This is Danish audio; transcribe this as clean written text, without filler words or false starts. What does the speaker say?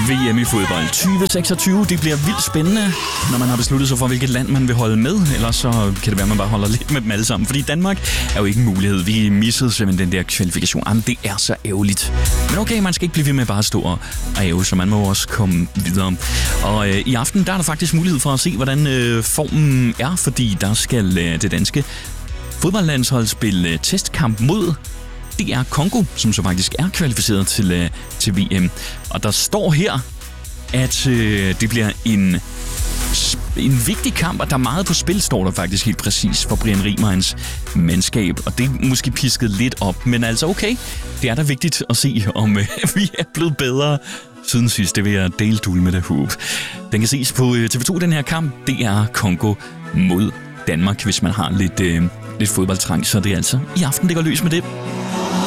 VM i fodbold 2026, det bliver vildt spændende, når man har besluttet sig for, hvilket land man vil holde med. Ellers så kan det være, at man bare holder lidt med dem alle sammen. Fordi Danmark er jo ikke en mulighed. Vi missede simpelthen den der kvalifikation. Jamen, det er så ærgerligt. Men okay, man skal ikke blive ved med bare at stå og æve, så man må også komme videre. Og i aften, der er der faktisk mulighed for at se, hvordan formen er, fordi der skal det danske fodboldlandshold spille testkamp mod DR Congo, som så faktisk er kvalificeret til VM. Og der står her, at det bliver en vigtig kamp, og der er meget på spil, står der faktisk helt præcis for Brian Riemanns mandskab. Og det er måske pisket lidt op, men altså okay, det er da vigtigt at se, om vi er blevet bedre siden sidst. Det vil jeg dele dul med det håb. Den kan ses på TV2, den her kamp. Det er Congo mod Danmark, hvis man har lidt fodboldtrang, så det er altså i aften, det går løs med det.